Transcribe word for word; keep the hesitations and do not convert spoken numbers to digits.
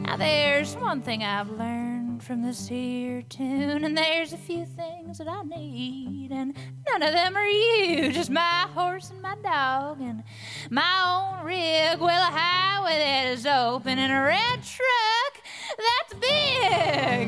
Now there's one thing I've learned from this here tune, and there's a few things that I need, and none of them are you, just my horse and my dog and my own rig. Well, a highway that is open and a red truck that's big.